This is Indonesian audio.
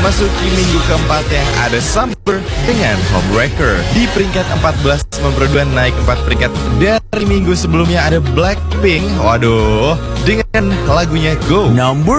memasuki minggu keempat yang ada Summer dengan Homewrecker. Di peringkat 14 memperduan naik 4 peringkat dari minggu sebelumnya ada Blackpink. Waduh, dengan lagunya Go. Number